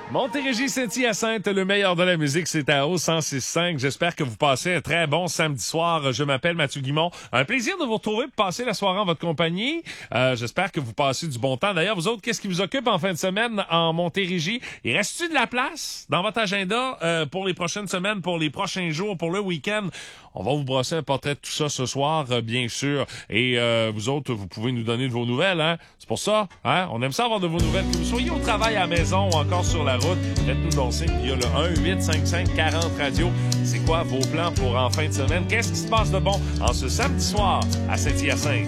Montérégie Saint-Hyacinthe, le meilleur de la musique, c'est à O 106.5. J'espère que vous passez un très bon samedi soir. Je m'appelle Mathieu Guimond. Un plaisir de vous retrouver pour passer la soirée en votre compagnie. J'espère que vous passez du bon temps. D'ailleurs, vous autres, qu'est-ce qui vous occupe en fin de semaine en Montérégie? Il reste-tu de la place dans votre agenda pour les prochaines semaines, pour les prochains jours, pour le week-end? On va vous brosser un portrait de tout ça ce soir, bien sûr. Et vous autres, vous pouvez nous donner de vos nouvelles, hein? C'est pour ça, hein? On aime ça avoir de vos nouvelles. Que vous soyez au travail, à la maison ou encore sur la route, faites-nous donc signe. Il y a le 1-855-40-radio. C'est quoi vos plans pour en fin de semaine? Qu'est-ce qui se passe de bon en ce samedi soir à Saint-Hyacinthe?